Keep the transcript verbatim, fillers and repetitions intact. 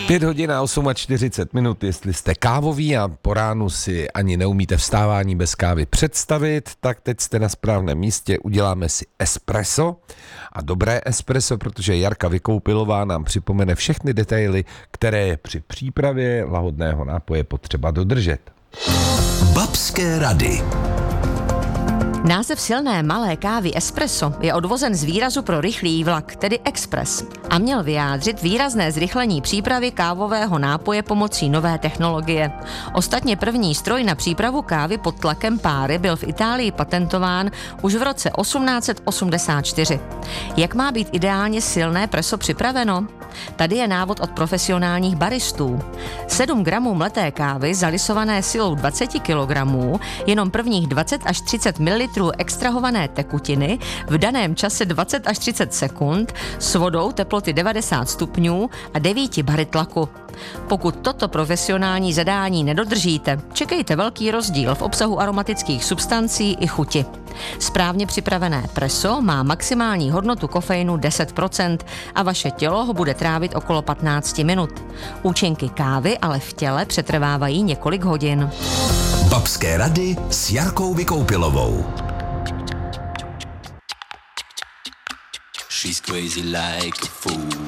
Pět hodin a čtyřicet osm minut, jestli jste kávoví a po ránu si ani neumíte vstávání bez kávy představit, tak teď jste na správném místě, uděláme si espresso a dobré espresso, protože Jarka Vykoupilová nám připomene všechny detaily, které je při přípravě lahodného nápoje potřeba dodržet. Babské rady. Název silné malé kávy espresso je odvozen z výrazu pro rychlý vlak, tedy expres, a měl vyjádřit výrazné zrychlení přípravy kávového nápoje pomocí nové technologie. Ostatně první stroj na přípravu kávy pod tlakem páry byl v Itálii patentován už v roce osmnáct osmdesát čtyři. Jak má být ideálně silné preso připraveno? Tady je návod od profesionálních baristů. sedm gramů mleté kávy zalisované silou dvacet kilogramů, jenom prvních dvacet až třicet mililitrů extrahované tekutiny v daném čase dvacet až třicet sekund s vodou teploty devadesát stupňů a devět bary tlaku. Pokud toto profesionální zadání nedodržíte, čekejte velký rozdíl v obsahu aromatických substancí i chuti. Správně připravené preso má maximální hodnotu kofeinu deset procent a vaše tělo ho bude trávit okolo patnáct minut. Účinky kávy ale v těle přetrvávají několik hodin. Babské rady s Jarkou Vykoupilovou. She's crazy like a fool.